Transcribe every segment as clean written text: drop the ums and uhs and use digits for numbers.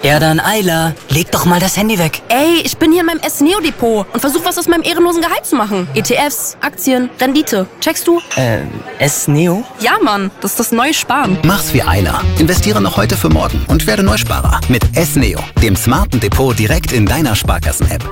Ja dann, Ayla, leg doch mal das Handy weg. Ey, ich bin hier in meinem S-Neo-Depot und versuche was aus meinem ehrenlosen Gehalt zu machen. ETFs, Aktien, Rendite. Checkst du? S-Neo? Ja, Mann, das ist das neue Sparen. Mach's wie Ayla. Investiere noch heute für morgen und werde Neusparer. Mit S-Neo, dem smarten Depot direkt in deiner Sparkassen-App.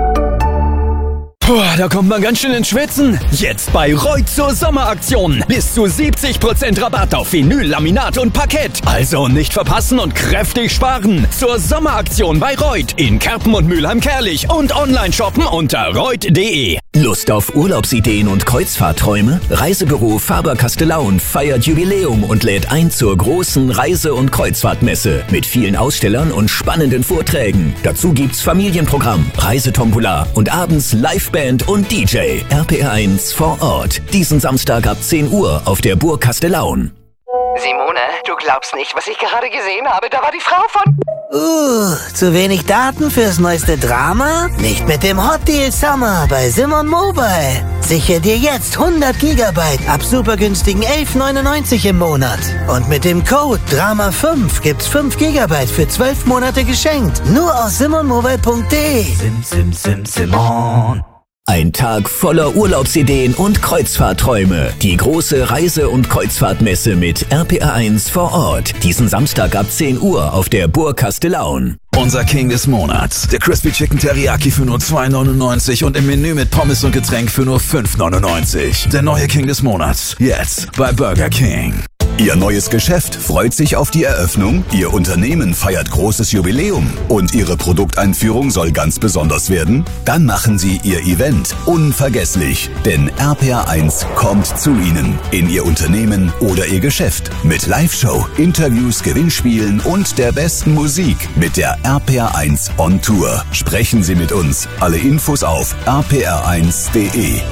Puh, da kommt man ganz schön ins Schwitzen. Jetzt bei Reut zur Sommeraktion. Bis zu 70% Rabatt auf Vinyl, Laminat und Parkett. Also nicht verpassen und kräftig sparen. Zur Sommeraktion bei Reut in Kerpen und Mülheim-Kerlich und online shoppen unter reut.de. Lust auf Urlaubsideen und Kreuzfahrtträume? Reisebüro Faber-Castellaun feiert Jubiläum und lädt ein zur großen Reise- und Kreuzfahrtmesse mit vielen Ausstellern und spannenden Vorträgen. Dazu gibt's Familienprogramm, Reisetombola und abends Liveband und DJ. RPR1 vor Ort. Diesen Samstag ab 10 Uhr auf der Burg Castellaun. Simone, du glaubst nicht, was ich gerade gesehen habe. Da war die Frau von... Zu wenig Daten fürs neueste Drama? Nicht mit dem Hot Deal Summer bei Simon Mobile. Sichere dir jetzt 100 Gigabyte ab super günstigen 11,99 im Monat. Und mit dem Code DRAMA5 gibt's 5 Gigabyte für 12 Monate geschenkt. Nur aus simonmobile.de. Simon. Ein Tag voller Urlaubsideen und Kreuzfahrtträume. Die große Reise- und Kreuzfahrtmesse mit RPR1 vor Ort. Diesen Samstag ab 10 Uhr auf der Burg Castellaun. Unser King des Monats. Der Crispy Chicken Teriyaki für nur 2,99 und im Menü mit Pommes und Getränk für nur 5,99. Der neue King des Monats. Jetzt bei Burger King. Ihr neues Geschäft freut sich auf die Eröffnung, Ihr Unternehmen feiert großes Jubiläum und Ihre Produkteinführung soll ganz besonders werden? Dann machen Sie Ihr Event unvergesslich, denn RPR1 kommt zu Ihnen in Ihr Unternehmen oder Ihr Geschäft mit Live-Show, Interviews, Gewinnspielen und der besten Musik mit der RPR1 On Tour. Sprechen Sie mit uns. Alle Infos auf rpr1.de.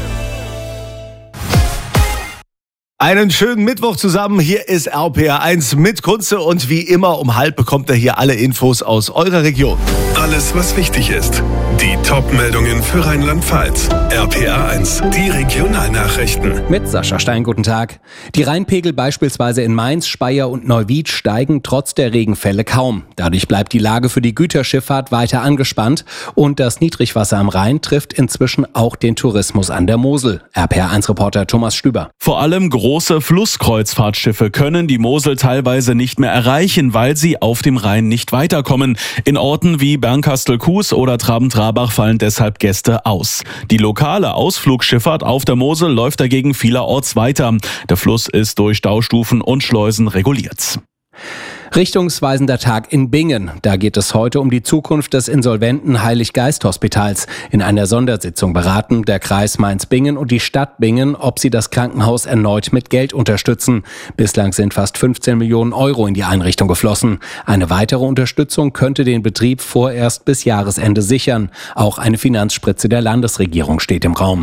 Einen schönen Mittwoch zusammen. Hier ist RPR1 mit Kunze und wie immer um 12:30 bekommt ihr hier alle Infos aus eurer Region. Alles, was wichtig ist. Die Top-Meldungen für Rheinland-Pfalz. RPR1, die Regionalnachrichten. Mit Sascha Stein, guten Tag. Die Rheinpegel beispielsweise in Mainz, Speyer und Neuwied steigen trotz der Regenfälle kaum. Dadurch bleibt die Lage für die Güterschifffahrt weiter angespannt und das Niedrigwasser am Rhein trifft inzwischen auch den Tourismus an der Mosel. RPR1-Reporter Thomas Stüber. Vor allem große Flusskreuzfahrtschiffe können die Mosel teilweise nicht mehr erreichen, weil sie auf dem Rhein nicht weiterkommen. In Orten wie Bernkastel-Kues oder Traben-Trarbach fallen deshalb Gäste aus. Die lokale Ausflugsschifffahrt auf der Mosel läuft dagegen vielerorts weiter. Der Fluss ist durch Staustufen und Schleusen reguliert. Richtungsweisender Tag in Bingen. Da geht es heute um die Zukunft des insolventen Heiliggeist-Hospitals. In einer Sondersitzung beraten der Kreis Mainz-Bingen und die Stadt Bingen, ob sie das Krankenhaus erneut mit Geld unterstützen. Bislang sind fast 15 Millionen Euro in die Einrichtung geflossen. Eine weitere Unterstützung könnte den Betrieb vorerst bis Jahresende sichern. Auch eine Finanzspritze der Landesregierung steht im Raum.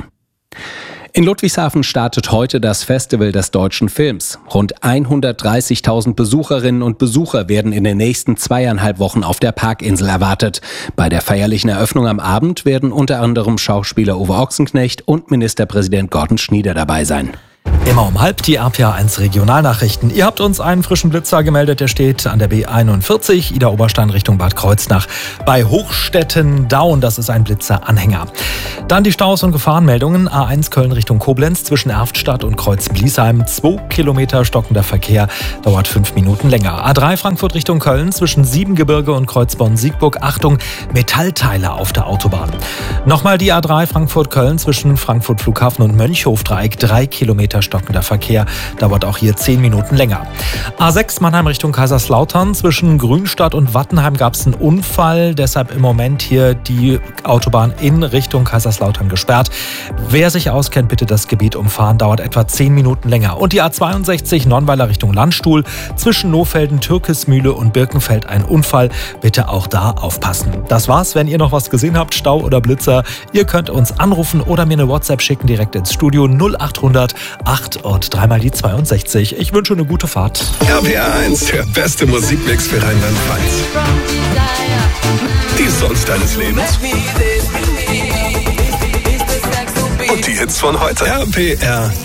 In Ludwigshafen startet heute das Festival des deutschen Films. Rund 130.000 Besucherinnen und Besucher werden in den nächsten 2,5 Wochen auf der Parkinsel erwartet. Bei der feierlichen Eröffnung am Abend werden unter anderem Schauspieler Uwe Ochsenknecht und Ministerpräsident Gordon Schnieder dabei sein. Immer um 12:30 die RPR1 Regionalnachrichten. Ihr habt uns einen frischen Blitzer gemeldet, der steht an der B41, Ida Oberstein Richtung Bad Kreuznach bei Hochstetten-Daun. Das ist ein Blitzeranhänger. Dann die Staus und Gefahrenmeldungen. A1 Köln Richtung Koblenz zwischen Erftstadt und Kreuz-Bliesheim. 2 Kilometer stockender Verkehr, dauert 5 Minuten länger. A3 Frankfurt Richtung Köln zwischen Siebengebirge und Kreuzborn-Siegburg. Achtung, Metallteile auf der Autobahn. Nochmal die A3 Frankfurt-Köln zwischen Frankfurt Flughafen und Mönchhofdreieck. 3 Kilometer stockender Verkehr, dauert auch hier 10 Minuten länger. A6 Mannheim Richtung Kaiserslautern. Zwischen Grünstadt und Wattenheim gab es einen Unfall. Deshalb im Moment hier die Autobahn in Richtung Kaiserslautern gesperrt. Wer sich auskennt, bitte das Gebiet umfahren. Dauert etwa 10 Minuten länger. Und die A62 Nonnweiler Richtung Landstuhl. Zwischen Nohfelden, Türkismühle und Birkenfeld ein Unfall. Bitte auch da aufpassen. Das war's. Wenn ihr noch was gesehen habt, Stau oder Blitzer, ihr könnt uns anrufen oder mir eine WhatsApp schicken direkt ins Studio 0800 8 und 3 die 62. Ich wünsche eine gute Fahrt. RPR1, der beste Musikmix für Rheinland-Pfalz. Die Songs deines Lebens. Und die Hits von heute. RPR